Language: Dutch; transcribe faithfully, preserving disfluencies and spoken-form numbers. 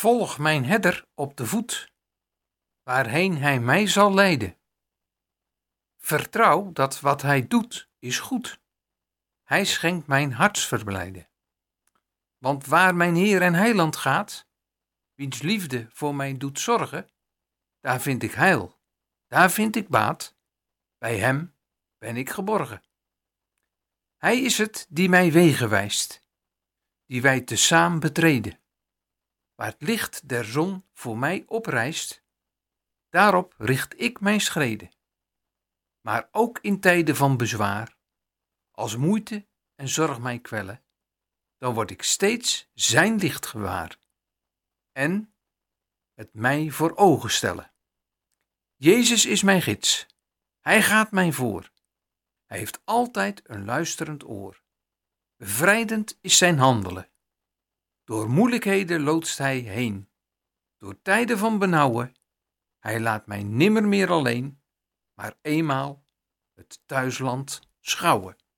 volg mijn herder op de voet, waarheen hij mij zal leiden. Vertrouw dat wat hij doet is goed. Hij schenkt mijn hartsverblijden. Want waar mijn Heer en Heiland gaat, wiens liefde voor mij doet zorgen, daar vind ik heil, daar vind ik baat, bij hem ben ik geborgen. Hij is het die mij wegen wijst, die wij tezaam betreden. Waar het licht der zon voor mij oprijst, daarop richt ik mijn schreden. Maar ook in tijden van bezwaar, als moeite en zorg mij kwellen, dan word ik steeds zijn licht gewaar en het mij voor ogen stellen. Jezus is mijn gids, hij gaat mij voor. Hij heeft altijd een luisterend oor. Bevrijdend is zijn handelen. Door moeilijkheden loodst hij heen. Door tijden van benauwen, hij laat mij nimmer meer alleen, maar eenmaal het thuisland schouwen.